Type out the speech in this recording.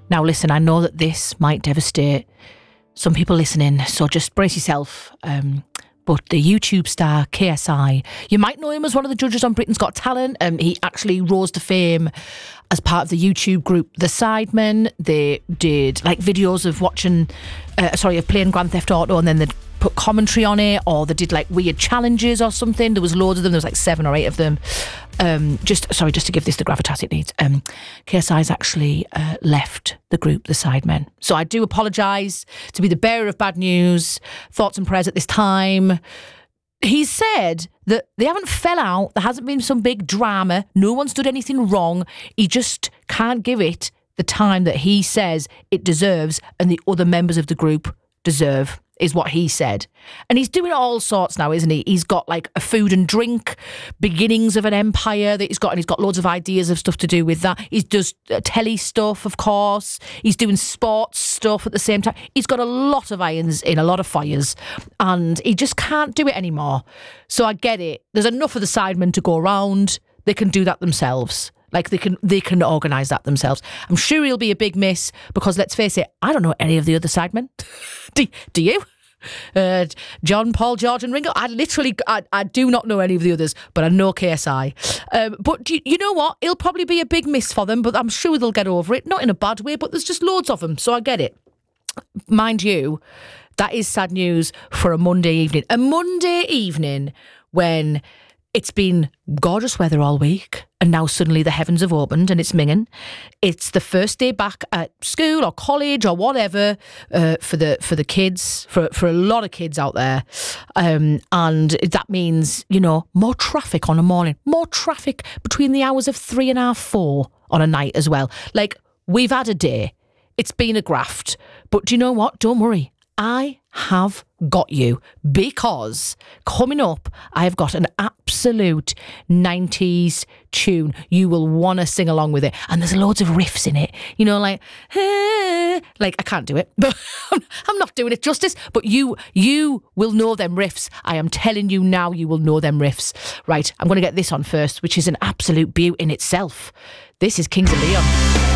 Now listen, I know that this might devastate some people listening, so just brace yourself. But the YouTube star KSI, you might know him as one of the judges on Britain's Got Talent. He actually rose to fame as part of the YouTube group The Sidemen. They did like videos of of playing Grand Theft Auto, and then they'd put commentary on it, or they did like weird challenges or something. There was loads of them. There was like 7 or 8 of them. Just to give this the gravitas it needs. KSI's actually left the group The Sidemen. So I do apologise to be the bearer of bad news. Thoughts and prayers at this time. He said that they haven't fell out. There hasn't been some big drama. No one's done anything wrong. He just can't give it the time that he says it deserves and the other members of the group deserve, is what he said. And he's doing all sorts now, isn't he? He's got like a food and drink, beginnings of an empire that he's got, and he's got loads of ideas of stuff to do with that. He does telly stuff, of course. He's doing sports stuff at the same time. He's got a lot of irons in, a lot of fires, and he just can't do it anymore. So I get it. There's enough of the Sidemen to go around. They can do that themselves. Like they can organise that themselves. I'm sure he'll be a big miss because, let's face it, I don't know any of the other Sidemen. Do you? John, Paul, George and Ringo. I do not know any of the others, but I know KSI. But you know what? It'll probably be a big miss for them, but I'm sure they'll get over it. Not in a bad way, but there's just loads of them, so I get it. Mind you, that is sad news for a Monday evening. A Monday evening when it's been gorgeous weather all week, and now suddenly the heavens have opened and it's minging. It's the first day back at school or college or whatever for the kids, for a lot of kids out there. And that means, more traffic on a morning, more traffic between the hours of 3 and half 4 on a night as well. Like, we've had a day. It's been a graft. But do you know what? Don't worry. I have got you, because coming up, I've got an absolute 90s tune. You will want to sing along with it. And there's loads of riffs in it. Like I can't do it, but I'm not doing it justice. But you will know them riffs. I am telling you now, you will know them riffs. Right, I'm going to get this on first, which is an absolute beaut in itself. This is Kings of Leon.